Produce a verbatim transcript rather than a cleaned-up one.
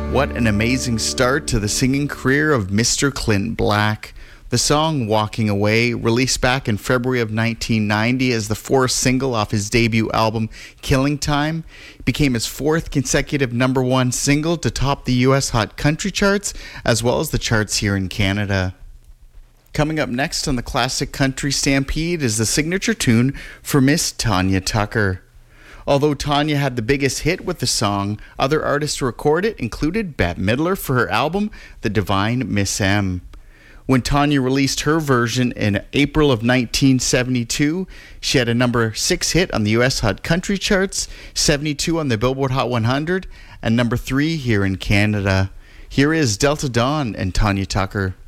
What an amazing start to the singing career of Mister Clint Black. The song Walking Away, released back in February of nineteen ninety as the fourth single off his debut album Killing Time, became his fourth consecutive number one single to top the U S Hot Country charts, as well as the charts here in Canada. Coming up next on the Classic Country Stampede is the signature tune for Miss Tanya Tucker. Although Tanya had the biggest hit with the song, other artists to record it included Bette Midler for her album The Divine Miss M. When Tanya released her version in April of nineteen seventy-two, she had a number six hit on the U S Hot Country charts, seventy-two on the Billboard Hot one hundred, and number three here in Canada. Here is Delta Dawn and Tanya Tucker.